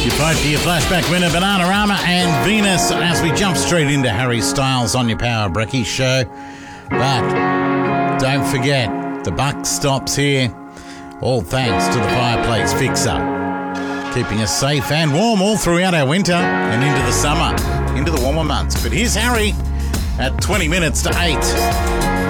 Your vote for your flashback winner, Bananarama and Venus, as we jump straight into Harry Styles on your Power Brekkie show. But don't forget, the buck stops here. All thanks to the Fireplace Fixer, keeping us safe and warm all throughout our winter and into the summer, into the warmer months. But here's Harry at 20 minutes to 8.